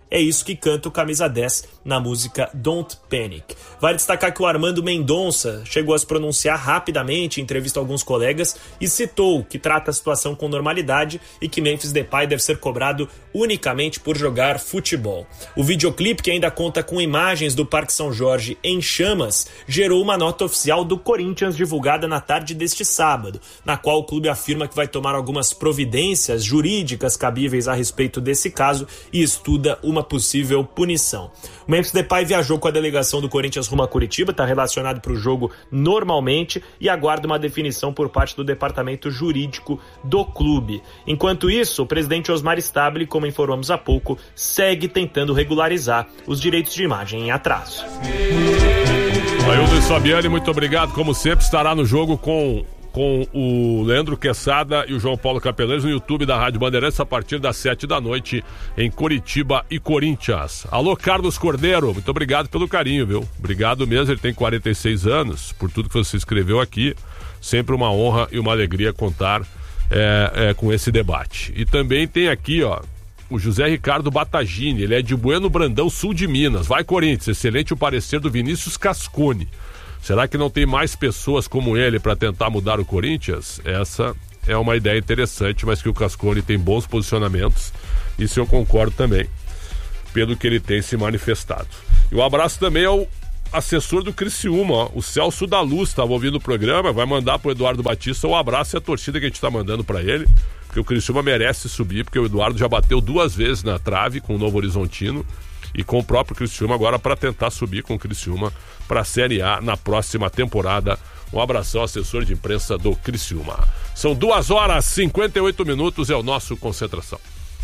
É isso que canta o camisa 10 na música Don't Panic. Vale destacar que o Armando Mendonça chegou a se pronunciar rapidamente em entrevista a alguns colegas e citou que trata a situação com normalidade e que Memphis Depay deve ser cobrado unicamente por jogar futebol. O videoclipe, que ainda conta com imagens do Parque São Jorge em chamas, gerou uma nota oficial do Corinthians divulgada na tarde deste sábado, na qual o clube afirma que vai tomar algumas providências jurídicas cabíveis a respeito desse caso e estuda uma possível punição. O Memphis Depay viajou com a delegação do Corinthians rumo a Curitiba, está relacionado para o jogo normalmente e aguarda uma definição por parte do departamento jurídico do clube. Enquanto isso, o presidente Osmar Stabile, como informamos há pouco, segue tentando regularizar os direitos de imagem em atraso. Aí o Luiz Fabiani, muito obrigado, como sempre, estará no jogo com o Leandro Quesada e o João Paulo Capelães no YouTube da Rádio Bandeirantes a partir das 7h em Curitiba e Corinthians. Alô, Carlos Cordeiro, muito obrigado pelo carinho, viu? Obrigado mesmo, ele tem 46 anos, por tudo que você escreveu aqui. Sempre uma honra e uma alegria contar com esse debate. E também tem aqui, ó, o José Ricardo Batagini, ele é de Bueno Brandão, sul de Minas. Vai, Corinthians, excelente o parecer do Vinícius Cascone. Será que não tem mais pessoas como ele para tentar mudar o Corinthians? Essa é uma ideia interessante, mas que o Cascone tem bons posicionamentos. Isso eu concordo também, pelo que ele tem se manifestado. E um abraço também ao assessor do Criciúma, ó, o Celso da Luz, estava ouvindo o programa, vai mandar pro Eduardo Batista um abraço e a torcida que a gente está mandando para ele, porque o Criciúma merece subir, porque o Eduardo já bateu 2 vezes na trave com o Novo Horizontino e com o próprio Criciúma agora para tentar subir com o Criciúma para a Série A na próxima temporada. Um abração, assessor de imprensa do Criciúma. São 2h58, é o nosso Concentração.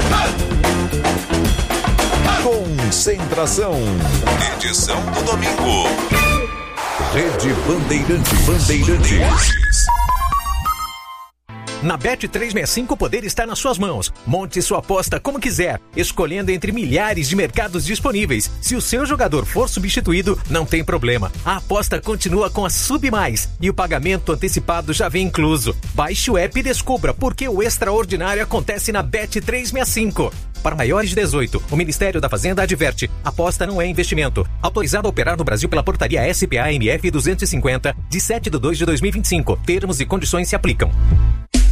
Concentração. Edição do domingo. Rede Bandeirantes. Na Bet365 o poder está nas suas mãos. Monte sua aposta como quiser, escolhendo entre milhares de mercados disponíveis. Se o seu jogador for substituído, não tem problema. A aposta continua com a SubMais e o pagamento antecipado já vem incluso. Baixe o app e descubra por que o extraordinário acontece na Bet365. Para maiores de 18, o Ministério da Fazenda adverte: aposta não é investimento. Autorizado a operar no Brasil pela portaria SPA-MF 250, de 7/2/2025. Termos e condições se aplicam.